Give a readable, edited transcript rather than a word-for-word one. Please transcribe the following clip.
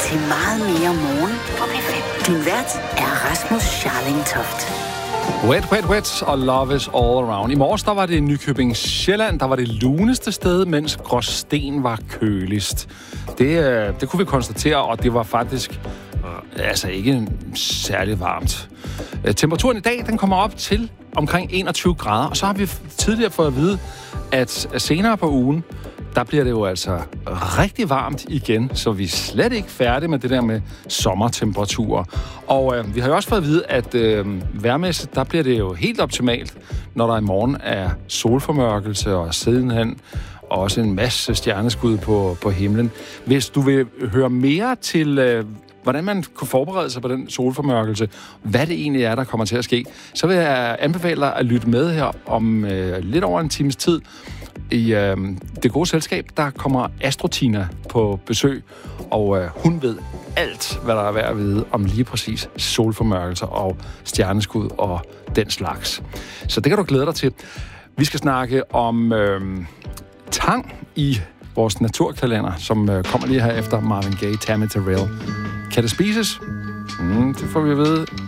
til Meget mere morgen på P5. Din vært er Rasmus Scharling Toft. Wet og Love is all around. I morges der var det Nykøbing Sjælland, der var det luneste sted, mens Gråsten var køligst. Det kunne vi konstatere, og det var faktisk ikke særlig varmt. Temperaturen i dag, den kommer op til omkring 21 grader, og så har vi tidligere fået at vide, at senere på ugen, der bliver det jo altså rigtig varmt igen, så vi er slet ikke færdige med det der med sommertemperaturer. Og vi har jo også fået at vide, at vejrmæssigt, der bliver det jo helt optimalt, når der i morgen er solformørkelse og sidenhen og også en masse stjerneskud på himlen. Hvis du vil høre mere til hvordan man kunne forberede sig på den solformørkelse, hvad det egentlig er, der kommer til at ske, så vil jeg anbefale dig at lytte med her om lidt over en times tid. I det gode selskab, der kommer Astrotina på besøg, og hun ved alt, hvad der er værd at vide om lige præcis solformørkelser og stjerneskud og den slags. Så det kan du glæde dig til. Vi skal snakke om tang i vores naturkalender, som kommer lige her efter Marvin Gaye, Tammy Terrell. Kan det spises? Det får vi at vide